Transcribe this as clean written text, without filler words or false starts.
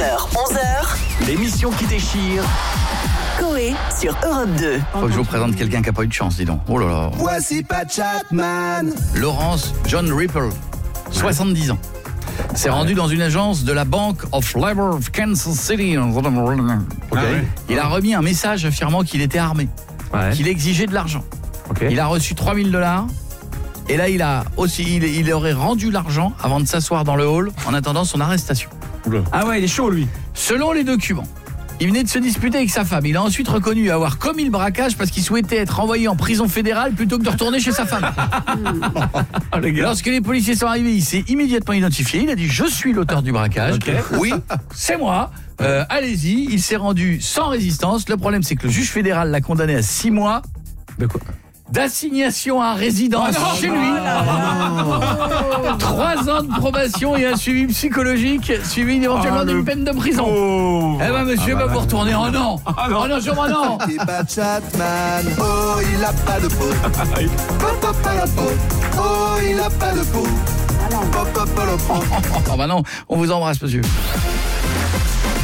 8h, 11h. L'émission qui déchire. Coé sur Europe 2. Faut que je vous présente quelqu'un qui n'a pas eu de chance, dis donc. Oh là là. Voici Pat Chapman. Laurence John Ripple, 70 ans. S'est rendu dans une agence de la Bank of Labor of Kansas City. Il a remis un message affirmant qu'il était armé, qu'il exigeait de l'argent. Il a reçu $3 000 et là il aurait rendu l'argent avant de s'asseoir dans le hall en attendant son arrestation. Ah ouais, il est chaud lui. Selon les documents, il venait de se disputer avec sa femme. Il a ensuite reconnu avoir commis le braquage parce qu'il souhaitait être envoyé en prison fédérale plutôt que de retourner chez sa femme. Lorsque les policiers sont arrivés, il s'est immédiatement identifié. Il a dit « Je suis l'auteur du braquage. Oui, c'est moi. Allez-y. » Il s'est rendu sans résistance. Le problème, c'est que le juge fédéral l'a condamné à 6 mois. De quoi ? D'assignation à résidence chez lui. 3 ans de probation et un suivi psychologique suivi éventuellement d'une peine de prison. Eh ben monsieur va vous retourner. Oh non. Oh non, sûrement non. Et Pat Chapman. Oh, il a pas de peau. Pop, pas la peau. Oh, il a pas de peau. Pop, pas la peau. Oh bah non, on vous embrasse monsieur.